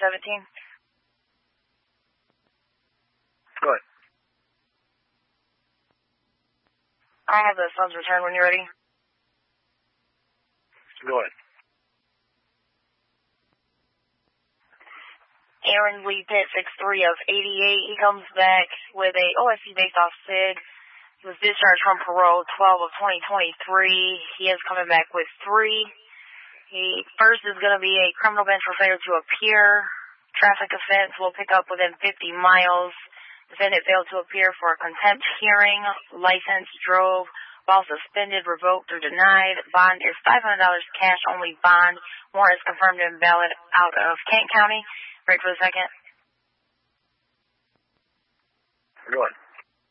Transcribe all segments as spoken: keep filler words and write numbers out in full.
seventeen. Go ahead. I have the funds returned when you're ready. Go ahead. Aaron Lee Pitt, six three of eighty-eight. He comes back with a O S C based off S I G. He was discharged from parole twelve of twenty twenty-three. He is coming back with three. He first is going to be a criminal bench for failure to appear. Traffic offense will pick up within fifty miles. Defendant failed to appear for a contempt hearing. License drove while suspended, revoked, or denied. Bond is five hundred dollars cash only bond. Warrant is confirmed and valid out of Kent County. Break for a second. Go ahead.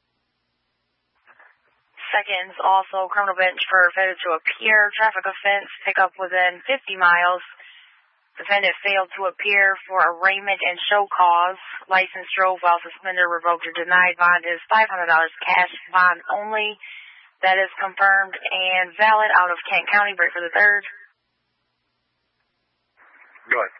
Seconds, also criminal bench for failure to appear. Traffic offense, pick up within fifty miles. Defendant failed to appear for arraignment and show cause. License drove while suspended, revoked, or denied. Bond is five hundred dollars cash bond only. That is confirmed and valid out of Kent County. Break for the third. Go ahead.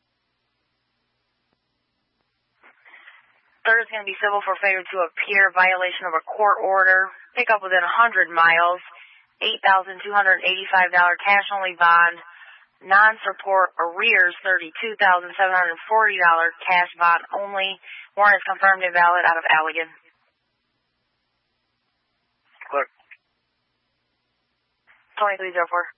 Third is going to be civil for failure to appear, violation of a court order. Pick up within one hundred miles. eight thousand two hundred eighty-five dollars cash only bond. Non-support arrears, thirty-two thousand seven hundred forty dollars cash bond only. Warrant is confirmed and valid out of Allegan. Clerk. twenty-three oh four.